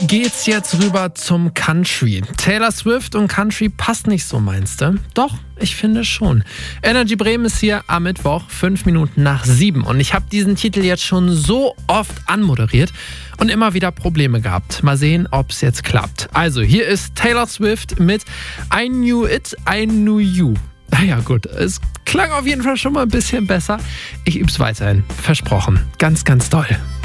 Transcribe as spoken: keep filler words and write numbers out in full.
geht's jetzt rüber zum Country. Taylor Swift und Country passt nicht so, meinst du? Doch, ich finde schon. Energy Bremen ist hier am Mittwoch, fünf Minuten nach sieben. Und ich habe diesen Titel jetzt schon so oft anmoderiert und immer wieder Probleme gehabt. Mal sehen, ob es jetzt klappt. Also, hier ist Taylor Swift mit I Knew It, I Knew You. Naja gut, es klang auf jeden Fall schon mal ein bisschen besser. Ich üb's weiterhin. Versprochen. Ganz, ganz doll.